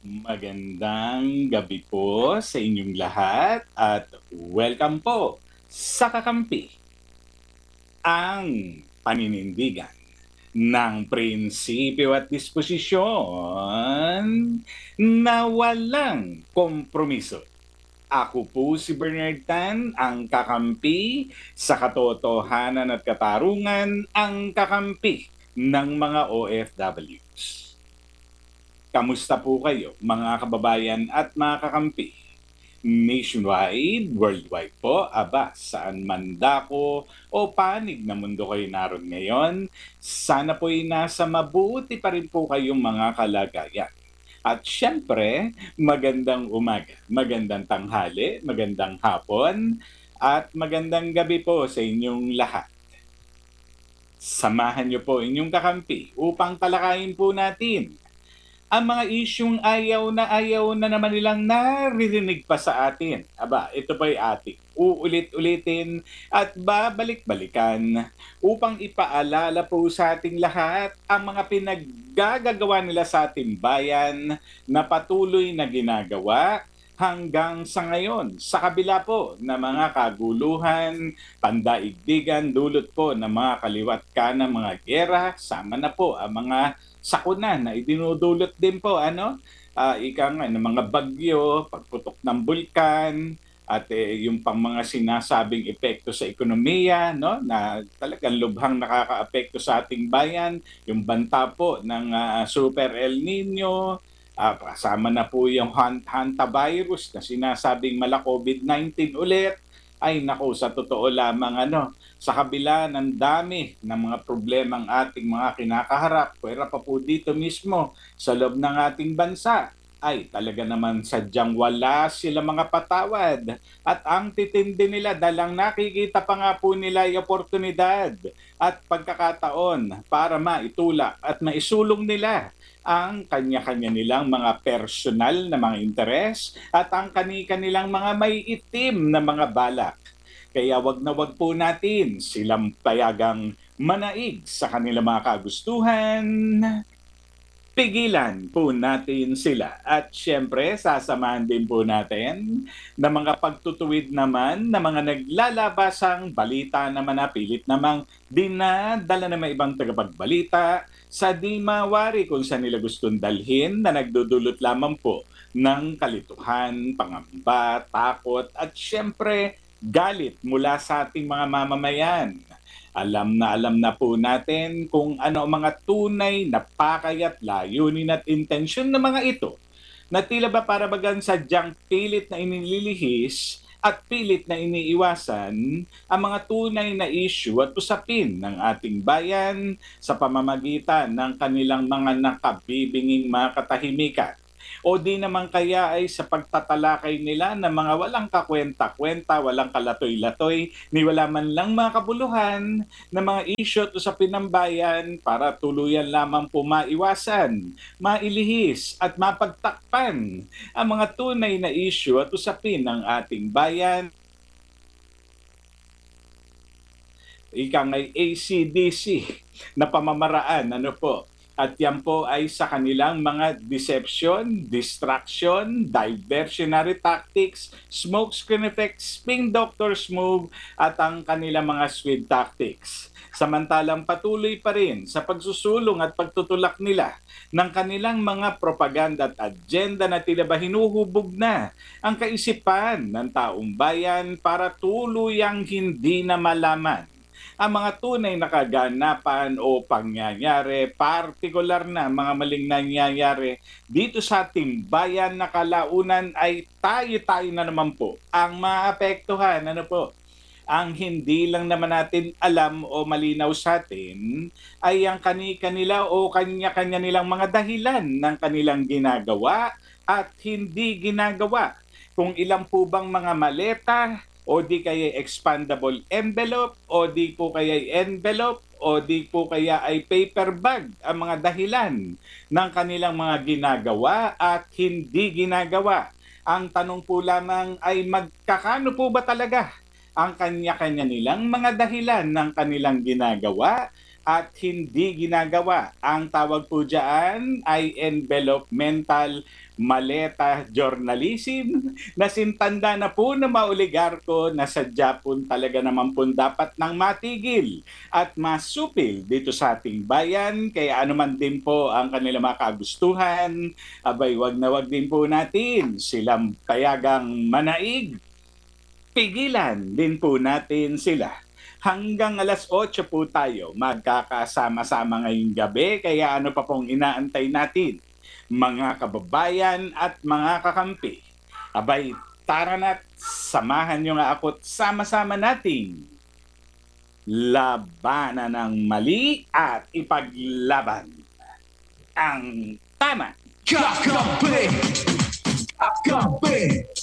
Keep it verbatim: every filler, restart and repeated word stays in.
Magandang gabi po sa inyong lahat at welcome po sa Kakampi, ang paninindigan ng prinsipyo at disposisyon na walang kompromiso. Ako po si Bernard Tan, ang kakampi sa katotohanan at katarungan, ang kakampi ng mga O F Ws. Kamusta po kayo, mga kababayan at mga kakampi? Nationwide, worldwide po, aba, saan man dako o panig na mundo kayo naroon ngayon, sana po'y nasa mabuti pa rin po kayong mga kalagayan. At syempre, magandang umaga, magandang tanghali, magandang hapon, at magandang gabi po sa inyong lahat. Samahan niyo po inyong kakampi upang talakayin po natin ang mga isyung ayaw na ayaw na naman nilang naririnig pa sa atin. Aba, ito pa'y ating uulit-ulitin at babalik-balikan upang ipaalala po sa ating lahat ang mga pinaggagawa nila sa ating bayan na patuloy na ginagawa hanggang sa ngayon. Sa kabila po ng mga kaguluhan, pandaigdigan, dulot po ng mga kaliwat kanang mga gera, sama na po ang mga sakuna na idinudulot din po ano uh, ika nga ng mga bagyo, pagputok ng bulkan at eh, yung pang mga sinasabing epekto sa ekonomiya no na talagang lubhang nakakaapekto sa ating bayan, yung banta po ng uh, Super El Nino, uh, kasama na po yung hantavirus na sinasabing mala COVID nineteen ulit. Ay nako, sa totoo lamang ano, sa kabila ng dami ng mga problemang ating mga kinakaharap, pwera pa po dito mismo sa loob ng ating bansa, ay talaga naman sadyang wala sila mga patawad. At ang titindi nila dalang nakikita pa nga po nila yung oportunidad at pagkakataon para maitulak at maisulong nila ang kanya-kanya nilang mga personal na mga interes at ang kani-kanilang mga may itim na mga balak. Kaya wag na wag po natin silang payagang manaig sa kanilang mga kagustuhan. Pigilan po natin sila. At syempre, sasamahan din po natin na mga pagtutuwid naman na mga naglalabasang balita naman na pilit namang dinadala na may ibang tagapagbalita sa di mawari kung saan nila gustong dalhin na nagdudulot lamang po ng kalituhan, pangamba, takot at syempre galit mula sa ating mga mamamayan. Alam na alam na po natin kung ano ang mga tunay na pakay at layunin at intensyon ng mga ito na tila ba para bagang sadyang pilit na inililihis at pilit na iniiwasan ang mga tunay na issue at usapin ng ating bayan sa pamamagitan ng kanilang mga nakabibinging mga katahimikan. O di naman kaya ay sa pagtatalakay nila ng mga walang kakwenta-kwenta, walang kalatoy-latoy, ni wala man lang mga kabuluhan na mga issue at usapin ng bayan para tuluyan lamang po maiwasan, mailihis at mapagtakpan ang mga tunay na issue at usapin ng ating bayan. Ika ngay A C D C na pamamaraan, ano po, at yan po ay sa kanilang mga deception, distraction, diversionary tactics, smokescreen effects, spin doctor's move, at ang kanilang mga sweet tactics. Samantalang patuloy pa rin sa pagsusulong at pagtutulak nila ng kanilang mga propaganda at agenda na tila ba hinuhubog na ang kaisipan ng taong bayan para tuluyang hindi na malaman ang mga tunay na kaganapan o pangyayari, partikular na mga maling nangyayari dito sa ating bayan na kalaunan ay tayo-tayo na naman po ang maapektuhan. Ano po? Ang hindi lang naman natin alam o malinaw sa atin ay ang kani-kanila o kanya-kanya nilang mga dahilan ng kanilang ginagawa at hindi ginagawa. Kung ilang po bang mga maleta o di kaya expandable envelope, o di po kaya envelope, o di po kaya ay paper bag ang mga dahilan ng kanilang mga ginagawa at hindi ginagawa. Ang tanong po lamang ay magkakano po ba talaga ang kanya-kanya nilang mga dahilan ng kanilang ginagawa at hindi ginagawa. Ang tawag po dyan ay envelopmental maleta journalism na sintanda na po na maoligarko na sadya po talaga naman po dapat nang matigil at masupil dito sa ating bayan. Kaya anuman din po ang kanilang mga kagustuhan, abay wag na wag din po natin silang tayagang manaig. Pigilan din po natin sila. Hanggang alas otso po tayo magkakasama-sama ngayong gabi. Kaya ano pa pong inaantay natin, mga kababayan at mga kakampi? Abay, tara na't samahan nyo nga ako't sama-sama nating labanan ng mali at ipaglaban ang tama. Kakampi! Kakampi!